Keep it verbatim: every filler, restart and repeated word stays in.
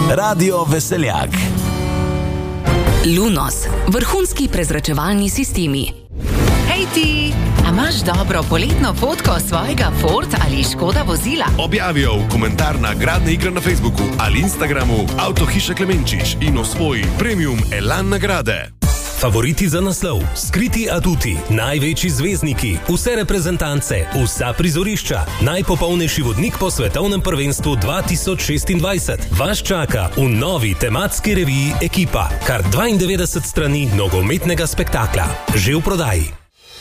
Radio Veseljak. Lunos, vrhunski prezračevalni sistemi. Hej ti, a imaš dobro poletno fotko svojega Ford ali Škoda vozila? Objavijo v komentar na Gradne igre na Facebooku ali Instagramu Avtohiša Klemenčič in osvoji premium Elan nagrade. Favoriti za naslov, skriti aduti, največji zvezdniki, vse reprezentance, vsa prizorišča, najpopolnejši vodnik po svetovnem prvenstvu dva tisoč šestindvajset. Vas čaka v novi tematski reviji Ekipa, kar dvaindevetdeset strani nogometnega spektakla. Že v prodaji.